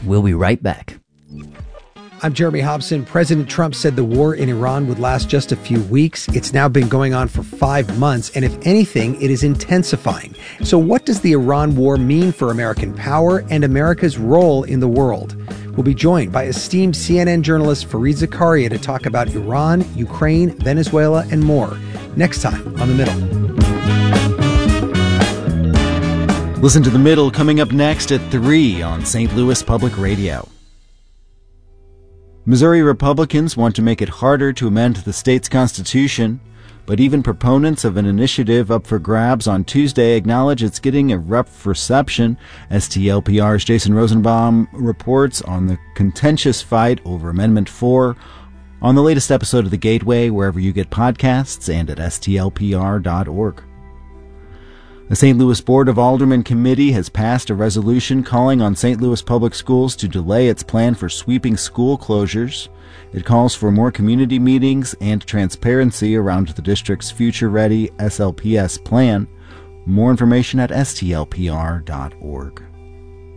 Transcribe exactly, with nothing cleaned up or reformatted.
We'll be right back. I'm Jeremy Hobson. President Trump said the war in Iran would last just a few weeks. It's now been going on for five months, and if anything, it is intensifying. So what does the Iran war mean for American power and America's role in the world? We'll be joined by esteemed C N N journalist Fareed Zakaria to talk about Iran, Ukraine, Venezuela, and more. Next time on The Middle. Listen to The Middle coming up next at three on Saint Louis Public Radio. Missouri Republicans want to make it harder to amend the state's constitution, but even proponents of an initiative up for grabs on Tuesday acknowledge it's getting a rough reception. S T L P R's Jason Rosenbaum reports on the contentious fight over Amendment four on the latest episode of The Gateway, wherever you get podcasts, and at S T L P R dot org. The Saint Louis Board of Aldermen Committee has passed a resolution calling on Saint Louis Public Schools to delay its plan for sweeping school closures. It calls for more community meetings and transparency around the district's future-ready S L P S plan. More information at S T L P R dot org.